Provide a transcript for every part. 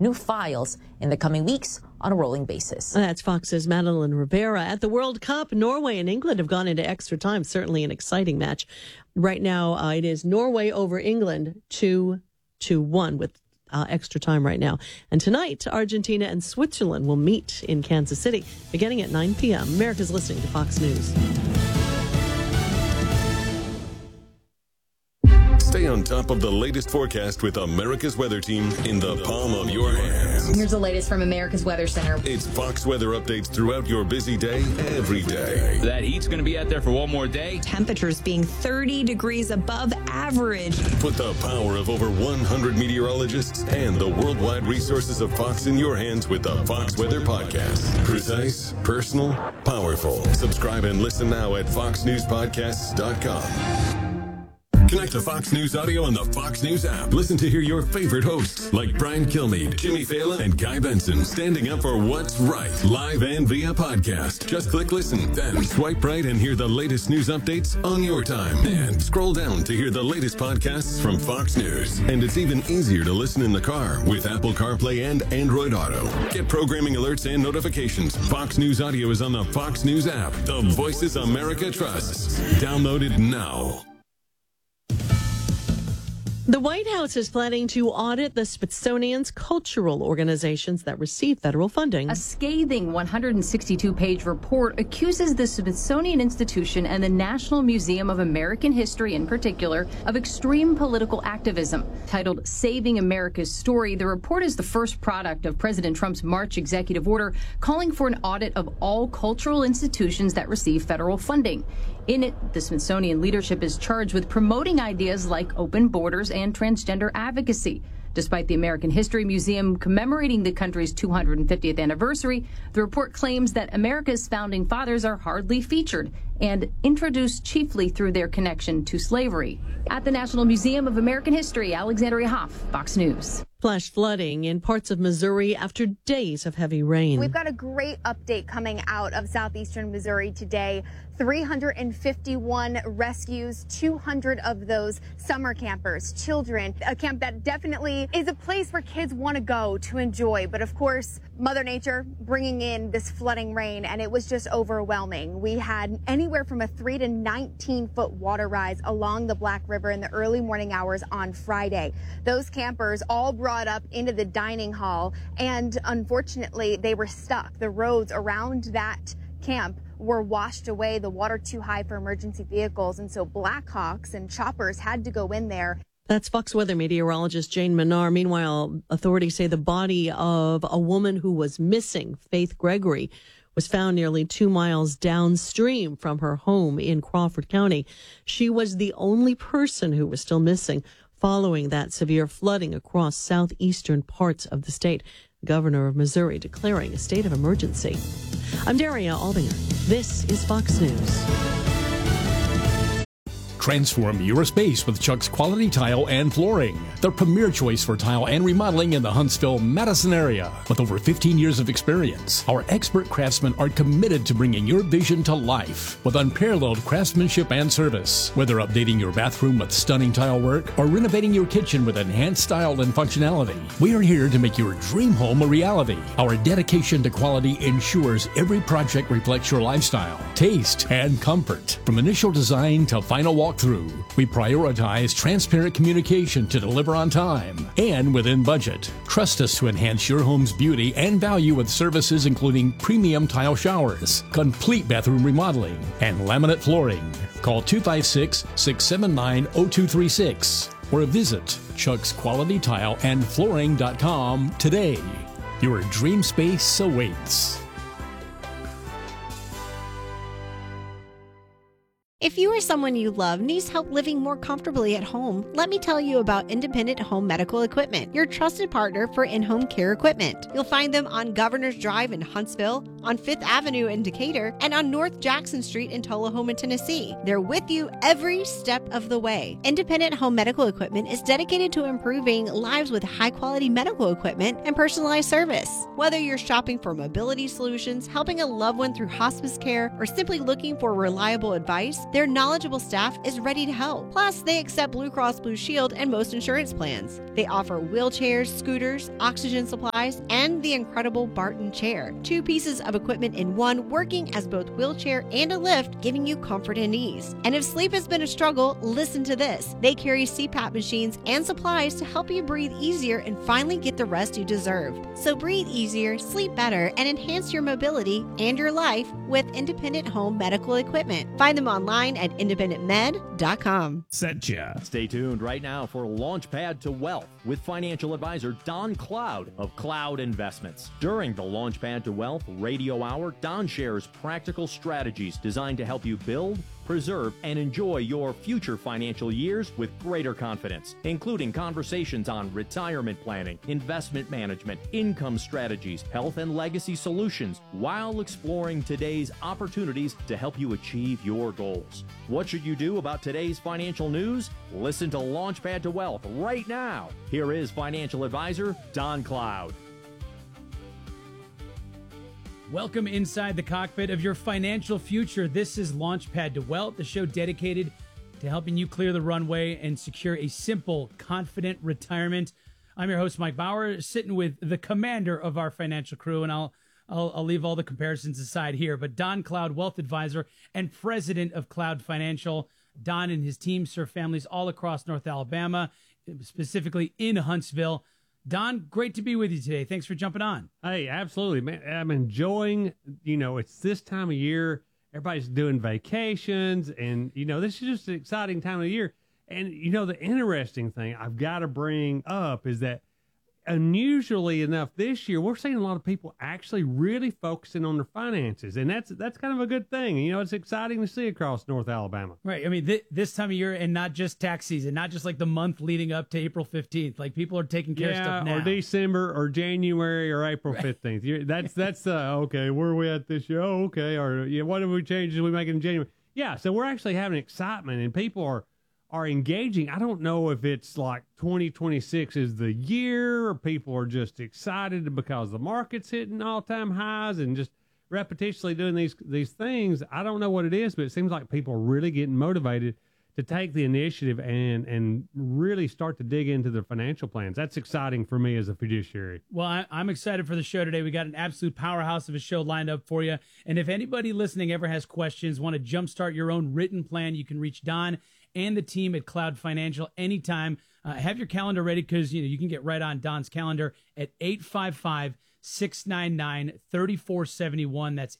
new files in the coming weeks on a rolling basis. That's Fox's Madeline Rivera. At the World Cup, Norway and England have gone into extra time. Certainly an exciting match. Right now, it is Norway over England 2-1 with extra time right now. And tonight, Argentina and Switzerland will meet in Kansas City beginning at 9 p.m. America's listening to Fox News. Stay on top of the latest forecast with America's Weather Team in the palm of your hands. Here's the latest from America's Weather Center. It's Fox weather updates throughout your busy day, every day. That heat's going to be out there for one more day. Temperatures being 30 degrees above average. Put the power of over 100 meteorologists and the worldwide resources of Fox in your hands with the Fox Weather Podcast. Precise, personal, powerful. Subscribe and listen now at foxnewspodcasts.com. Connect to Fox News Audio on the Fox News app. Listen to hear your favorite hosts like Brian Kilmeade, Jimmy Fallon, and Guy Benson standing up for what's right, live and via podcast. Just click listen, then swipe right and hear the latest news updates on your time. And scroll down to hear the latest podcasts from Fox News. And it's even easier to listen in the car with Apple CarPlay and Android Auto. Get programming alerts and notifications. Fox News Audio is on the Fox News app. The voices America trusts. Download it now. The White House is planning to audit the Smithsonian's cultural organizations that receive federal funding. A scathing 162-page report accuses the Smithsonian Institution and the National Museum of American History in particular of extreme political activism. Titled Saving America's Story, the report is the first product of President Trump's March executive order calling for an audit of all cultural institutions that receive federal funding. In it, the Smithsonian leadership is charged with promoting ideas like open borders and transgender advocacy. Despite the American History Museum commemorating the country's 250th anniversary, the report claims that America's founding fathers are hardly featured and introduced chiefly through their connection to slavery. At the National Museum of American History, Alexandria Hoff, Fox News. Flash flooding in parts of Missouri after days of heavy rain. We've got a great update coming out of southeastern Missouri today. 351 rescues, 200 of those summer campers, children. A camp that definitely is a place where kids want to go to enjoy. But of course, Mother Nature bringing in this flooding rain, and it was just overwhelming. We had anywhere from a 3 to 19-foot water rise along the Black River in the early morning hours on Friday. Those campers all brought up into the dining hall, and unfortunately, they were stuck. The roads around that camp were washed away, the water too high for emergency vehicles, and so Blackhawks and choppers had to go in there. That's Fox Weather meteorologist Jane Menard. Meanwhile, authorities say the body of a woman who was missing, Faith Gregory, was found nearly 2 miles downstream from her home in Crawford County. She was the only person who was still missing following that severe flooding across southeastern parts of the state. The governor of Missouri declaring a state of emergency. I'm Daria Aldinger. This is Fox News. Transform your space with Chuck's Quality Tile and Flooring, the premier choice for tile and remodeling in the Huntsville-Madison area. With over 15 years of experience, our expert craftsmen are committed to bringing your vision to life with unparalleled craftsmanship and service. Whether updating your bathroom with stunning tile work or renovating your kitchen with enhanced style and functionality, we are here to make your dream home a reality. Our dedication to quality ensures every project reflects your lifestyle, taste, and comfort. From initial design to final walkthrough, we prioritize transparent communication to deliver on time and within budget. Trust us to enhance your home's beauty and value with services including premium tile showers, complete bathroom remodeling, and laminate flooring. Call 256-679-0236 or visit chucksqualitytileandflooring.com today. Your dream space awaits. If you or someone you love needs help living more comfortably at home, let me tell you about Independent Home Medical Equipment, your trusted partner for in-home care equipment. You'll find them on Governor's Drive in Huntsville, on 5th Avenue in Decatur, and on North Jackson Street in Tullahoma, Tennessee. They're with you every step of the way. Independent Home Medical Equipment is dedicated to improving lives with high-quality medical equipment and personalized service. Whether you're shopping for mobility solutions, helping a loved one through hospice care, or simply looking for reliable advice, their knowledgeable staff is ready to help. Plus, they accept Blue Cross Blue Shield and most insurance plans. They offer wheelchairs, scooters, oxygen supplies, and the incredible Barton chair. 2 pieces of equipment in one, working as both wheelchair and a lift, giving you comfort and ease. And if sleep has been a struggle, listen to this. They carry CPAP machines and supplies to help you breathe easier and finally get the rest you deserve. So breathe easier, sleep better, and enhance your mobility and your life with Independent Home Medical Equipment. Find them online at independentmed.com. Setcha. Stay tuned right now for Launchpad to Wealth with financial advisor Don Cloud of Cloud Investments. During the Launchpad to Wealth Radio Hour, Don shares practical strategies designed to help you build, preserve, and enjoy your future financial years with greater confidence, including conversations on retirement planning, investment management, income strategies, health and legacy solutions, while exploring today's opportunities to help you achieve your goals. What should you do about today's financial news? Listen to Launchpad to Wealth right now. Here is financial advisor Don Cloud. Welcome inside the cockpit of your financial future. This is Launchpad to Wealth, the show dedicated to helping you clear the runway and secure a simple, confident retirement. I'm your host, Mike Bauer, sitting with the commander of our financial crew, and I'll leave all the comparisons aside here, but Don Cloud, wealth advisor and president of Cloud Financial. Don and his team serve families all across North Alabama, specifically in Huntsville. Don, great to be with you today. Thanks for jumping on. Hey, absolutely, man. I'm enjoying, it's this time of year. Everybody's doing vacations, and, this is just an exciting time of the year. And, the interesting thing I've got to bring up is that unusually enough this year, we're seeing a lot of people actually really focusing on their finances. And that's kind of a good thing. It's exciting to see across North Alabama. Right. I mean, this time of year, and not just tax season, not just like the month leading up to April 15th. Like, people are taking care of stuff now. Or December or January or April 15th. That's okay, where are we at this year? Oh, okay. Or what have we changed? We make it in January? Yeah. So we're actually having excitement, and people are engaging. I don't know if it's like 2026 is the year, or people are just excited because the market's hitting all-time highs and just repetitiously doing these things. I don't know what it is, but it seems like people are really getting motivated to take the initiative and really start to dig into their financial plans. That's exciting for me as a fiduciary. Well, I'm excited for the show today. We got an absolute powerhouse of a show lined up for you. And if anybody listening ever has questions, want to jumpstart your own written plan, you can reach Don and the team at Cloud Financial anytime. Have your calendar ready, because you can get right on Don's calendar at 855-699-3471. That's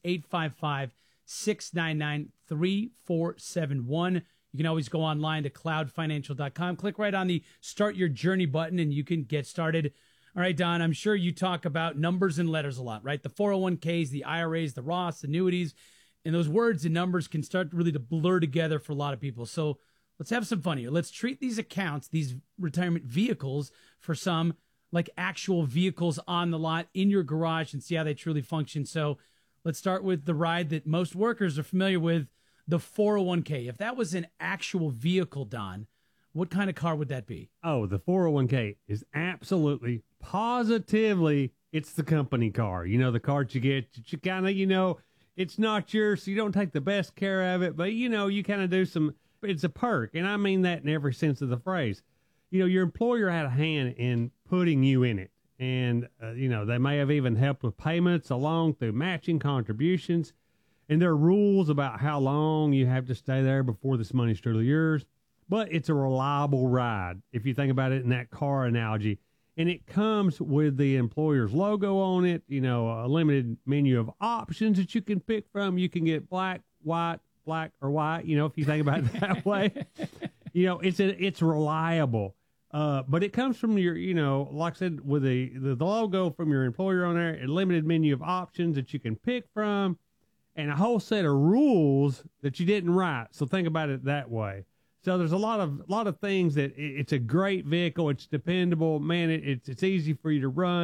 855-699-3471. You can always go online to cloudfinancial.com. Click right on the Start Your Journey button, and you can get started. All right, Don, I'm sure you talk about numbers and letters a lot, right? The 401ks, the IRAs, the Roths, annuities, and those words and numbers can start really to blur together for a lot of people. So let's have some fun here. Let's treat these accounts, these retirement vehicles, for some like actual vehicles on the lot in your garage, and see how they truly function. So let's start with the ride that most workers are familiar with, the 401k. If that was an actual vehicle, Don, what kind of car would that be? Oh, the 401k is absolutely, positively, it's the company car. The car that you get, you kind of, it's not yours, so you don't take the best care of it, but, you kind of do some, it's a perk. And I mean that in every sense of the phrase. Your employer had a hand in putting you in it. And, they may have even helped with payments along through matching contributions. And there are rules about how long you have to stay there before this money's truly yours. But it's a reliable ride, if you think about it in that car analogy. And it comes with the employer's logo on it, a limited menu of options that you can pick from. You can get black, white, or white, if you think about it that way. It's reliable. But it comes from your, like I said, with the logo from your employer on there, a limited menu of options that you can pick from, and a whole set of rules that you didn't write. So think about it that way. So there's a lot of things that it's a great vehicle. It's dependable, man. It's easy for you to run,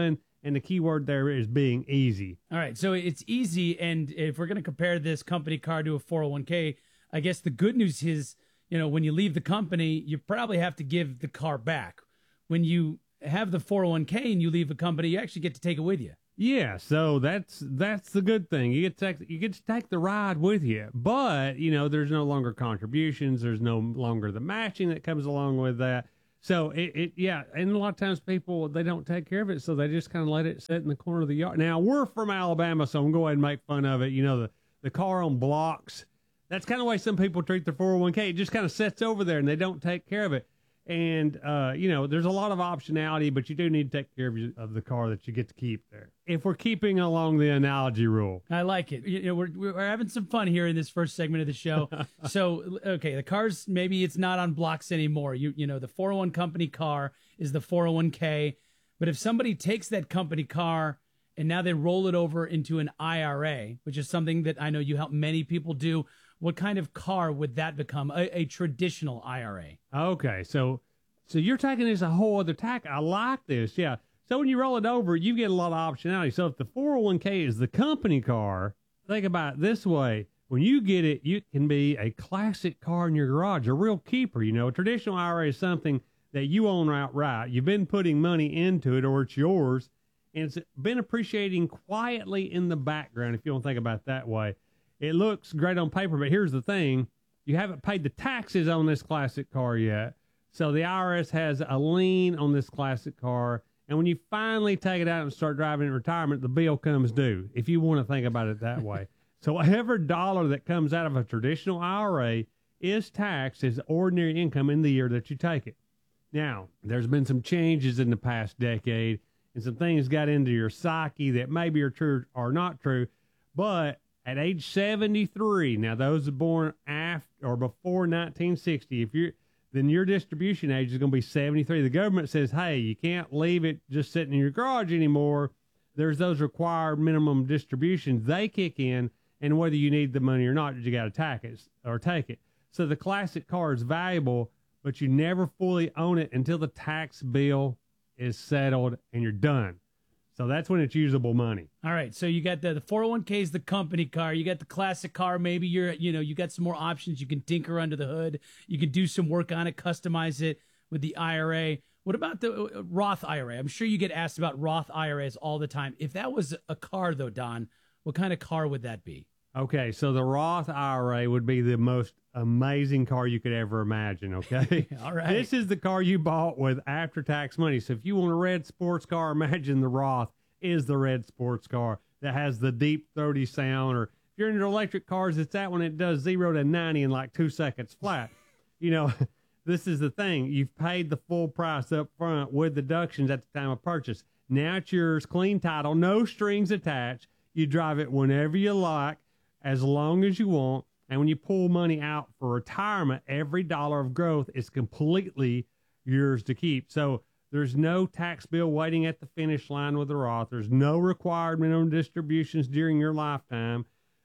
And the key word there is being easy. All right, so it's easy, and if we're going to compare this company car to a 401k, I guess the good news is, when you leave the company, you probably have to give the car back. When you have the 401k and you leave a company, you actually get to take it with you. Yeah, so that's the good thing. You get to take the ride with you, but there's no longer contributions. There's no longer the matching that comes along with that. So and a lot of times people, they don't take care of it, so they just kind of let it sit in the corner of the yard. Now, we're from Alabama, so I'm going to go ahead and make fun of it. The car on blocks, that's kind of the way some people treat their 401k. It just kind of sits over there, and they don't take care of it. And, there's a lot of optionality, but you do need to take care of the car that you get to keep there. If we're keeping along the analogy rule. I like it. We're having some fun here in this first segment of the show. So, okay, the cars, maybe it's not on blocks anymore. The 401 company car is the 401k. But if somebody takes that company car and now they roll it over into an IRA, which is something that I know you help many people do, what kind of car would that become? A traditional IRA. Okay, so you're taking this a whole other tack. I like this, yeah. So when you roll it over, you get a lot of optionality. So if the 401k is the company car, think about it this way. When you get it, you can be a classic car in your garage, a real keeper. A traditional IRA is something that you own outright. You've been putting money into it, or it's yours, and it's been appreciating quietly in the background, if you don't think about it that way. It looks great on paper, but here's the thing. You haven't paid the taxes on this classic car yet. So the IRS has a lien on this classic car. And when you finally take it out and start driving in retirement, the bill comes due, if you want to think about it that way. So every dollar that comes out of a traditional IRA is taxed as ordinary income in the year that you take it. Now, there's been some changes in the past decade, and some things got into your psyche that maybe are true or not true, but at age 73, now those are born after or before 1960, then your distribution age is going to be 73. The government says, hey, you can't leave it just sitting in your garage anymore. There's those required minimum distributions. They kick in, and whether you need the money or not, you got to take it. So the classic car is valuable, but you never fully own it until the tax bill is settled and you're done. So that's when it's usable money. All right. So you got the 401k is the company car. You got the classic car. Maybe you got some more options. You can tinker under the hood. You can do some work on it, customize it with the IRA. What about the Roth IRA? I'm sure you get asked about Roth IRAs all the time. If that was a car, though, Don, what kind of car would that be? Okay, so the Roth IRA would be the most amazing car you could ever imagine, okay? All right. This is the car you bought with after-tax money. So if you want a red sports car, imagine the Roth is the red sports car that has the deep, throaty sound. Or if you're into electric cars, it's that one that does 0 to 90 in like 2 seconds flat. This is the thing. You've paid the full price up front with deductions at the time of purchase. Now it's yours, clean title, no strings attached. You drive it whenever you like, as long as you want. And when you pull money out for retirement, every dollar of growth is completely yours to keep. So there's no tax bill waiting at the finish line with the Roth. There's no required minimum distributions during your lifetime.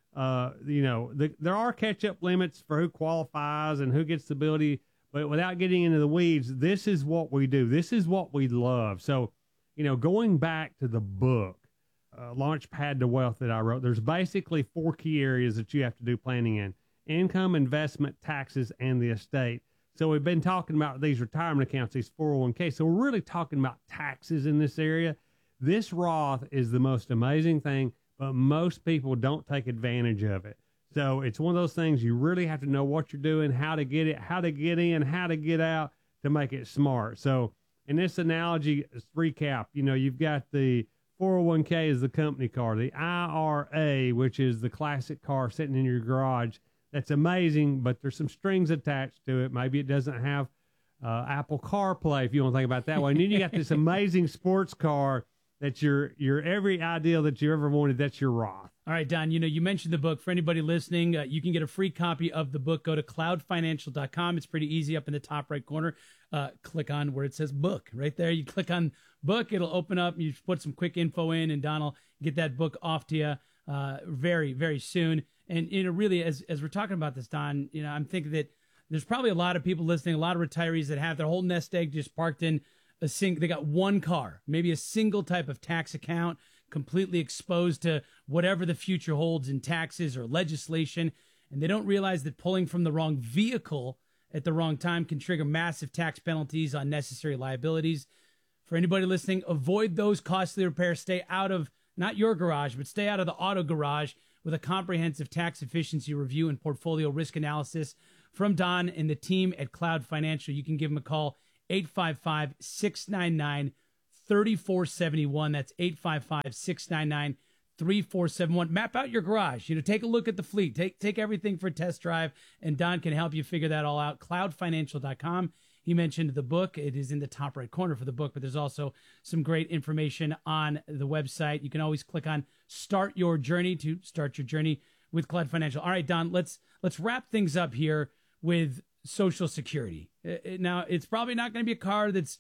There are catch-up limits for who qualifies and who gets the ability, but without getting into the weeds, this is what we do. This is what we love. So, going back to the book, Launchpad to Wealth that I wrote, there's basically 4 key areas that you have to do planning in: income, investment, taxes, and the estate. So we've been talking about these retirement accounts, these 401k. So we're really talking about taxes in this area. This Roth is the most amazing thing, but most people don't take advantage of it. So it's one of those things you really have to know what you're doing, how to get it, how to get in, how to get out to make it smart. So in this analogy, recap, you've got the 401k is the company car, the IRA, which is the classic car sitting in your garage. That's amazing, but there's some strings attached to it. Maybe it doesn't have Apple CarPlay, if you want to think about it that way. And then you got this amazing sports car that's your every ideal that you ever wanted. That's your Roth. All right, Don, you mentioned the book. For anybody listening, you can get a free copy of the book. Go to cloudfinancial.com. It's pretty easy. Up in the top right corner, click on where it says book. Right there, you click on book. It'll open up. You put some quick info in, and Don will get that book off to you very, very soon. And, really, as we're talking about this, Don, I'm thinking that there's probably a lot of people listening, a lot of retirees that have their whole nest egg just parked in they got one car, maybe a single type of tax account, completely exposed to whatever the future holds in taxes or legislation, and they don't realize that pulling from the wrong vehicle at the wrong time can trigger massive tax penalties, unnecessary liabilities. For anybody listening, avoid those costly repairs. Stay out of, not your garage, but stay out of the auto garage with a comprehensive tax efficiency review and portfolio risk analysis from Don and the team at Cloud Financial. You can give them a call, 855-699-3471. That's 855-699-3471. Map out your garage. Take a look at the fleet. Take everything for a test drive, and Don can help you figure that all out. Cloudfinancial.com. He mentioned the book. It is in the top right corner for the book, but there's also some great information on the website. You can always click on Start Your Journey to start your journey with Cloud Financial. All right, Don, let's wrap things up here with Social Security. Now, it's probably not going to be a car that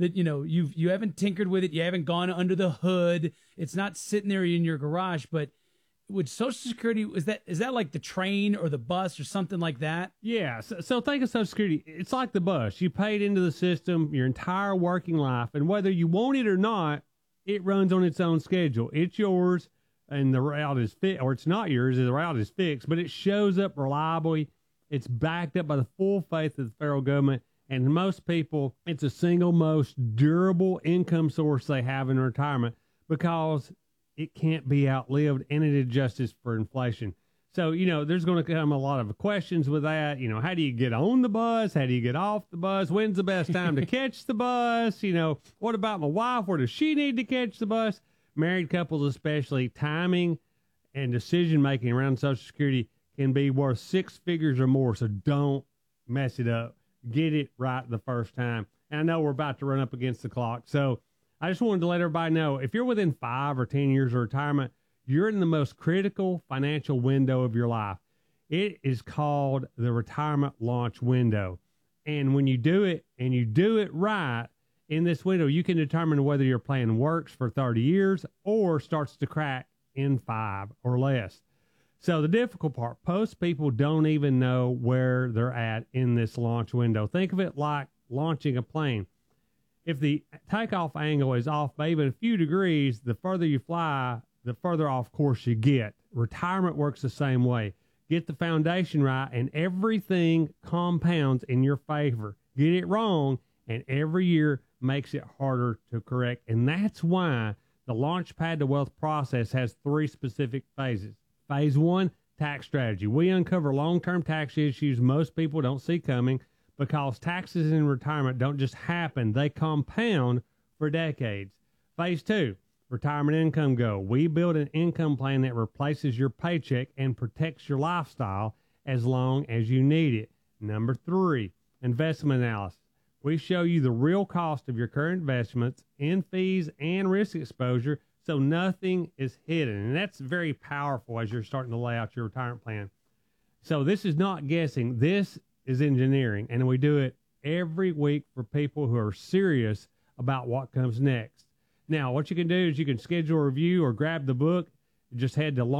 you haven't tinkered with it, you haven't gone under the hood, it's not sitting there in your garage. But with Social Security, is that like the train or the bus or something like that? Yeah. So think of Social Security. It's like the bus. You paid into the system your entire working life, and whether you want it or not, it runs on its own schedule. It's yours, and the route is fixed, or it's not yours, the route is fixed, but it shows up reliably. It's backed up by the full faith of the federal government, and most people, it's the single most durable income source they have in retirement because it can't be outlived, and it adjusts for inflation. So, there's going to come a lot of questions with that. How do you get on the bus? How do you get off the bus? When's the best time to catch the bus? What about my wife? Where does she need to catch the bus? Married couples especially, timing and decision-making around Social Security can be worth six figures or more, so don't mess it up. Get it right the first time. And I know we're about to run up against the clock, so I just wanted to let everybody know, if you're within 5 or 10 years of retirement, you're in the most critical financial window of your life. It is called the retirement launch window. And when you do it, and you do it right, in this window, you can determine whether your plan works for 30 years or starts to crack in 5 or less. So the difficult part, most people don't even know where they're at in this launch window. Think of it like launching a plane. If the takeoff angle is off by even a few degrees, the further you fly, the further off course you get. Retirement works the same way. Get the foundation right, and everything compounds in your favor. Get it wrong, and every year makes it harder to correct. And that's why the Launchpad to Wealth process has 3 specific phases. Phase 1, tax strategy. We uncover long-term tax issues most people don't see coming because taxes in retirement don't just happen, they compound for decades. Phase 2, retirement income goal. We build an income plan that replaces your paycheck and protects your lifestyle as long as you need it. Number 3, investment analysis. We show you the real cost of your current investments in fees and risk exposure, so nothing is hidden. And that's very powerful as you're starting to lay out your retirement plan. So this is not guessing. This is engineering. And we do it every week for people who are serious about what comes next. Now, what you can do is you can schedule a review or grab the book. Just head to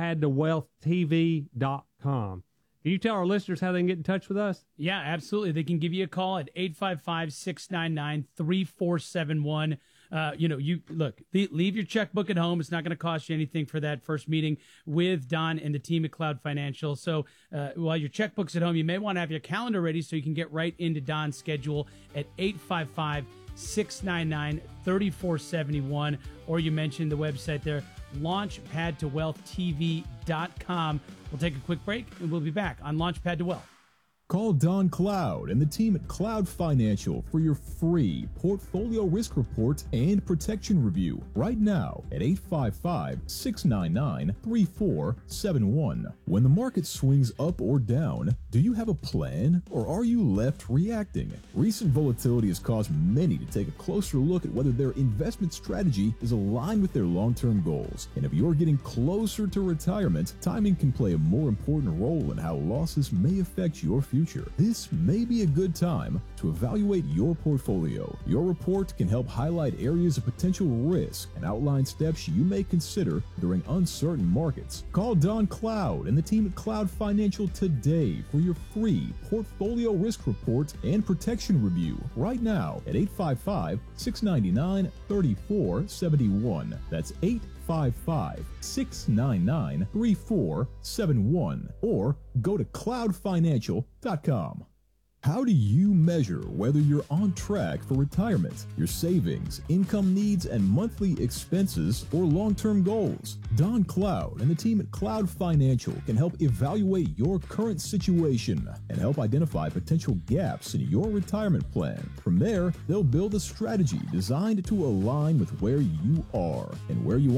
launchpadtowealthtv.com. Can you tell our listeners how they can get in touch with us? Yeah, absolutely. They can give you a call at 855-699-3471. Leave your checkbook at home. It's not going to cost you anything for that first meeting with Don and the team at Cloud Financial. So while your checkbook's at home, you may want to have your calendar ready so you can get right into Don's schedule at 855-699-3471. Or you mentioned the website there, launchpadtowealthtv.com. We'll take a quick break, and we'll be back on Launchpad to Wealth. Call Don Cloud and the team at Cloud Financial for your free portfolio risk report and protection review right now at 855-699-3471. When the market swings up or down, do you have a plan or are you left reacting? Recent volatility has caused many to take a closer look at whether their investment strategy is aligned with their long-term goals. And if you're getting closer to retirement, timing can play a more important role in how losses may affect your future. future, this may be a good time to evaluate your portfolio. Your report can help highlight areas of potential risk and outline steps you may consider during uncertain markets. Call Don Cloud and the team at Cloud Financial today for your free portfolio risk report and protection review right now at 855-699-3471. That's 855-699-3471 or go to cloudfinancial.com. How do you measure whether you're on track for retirement, your savings, income needs, and monthly expenses, or long-term goals? Don Cloud and the team at Cloud Financial can help evaluate your current situation and help identify potential gaps in your retirement plan. From there, they'll build a strategy designed to align with where you are and where you want